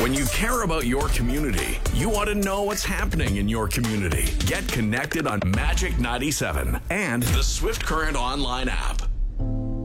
When you care about your community, you want to know what's happening in your community. Get connected on Magic 97 and the Swift Current online app.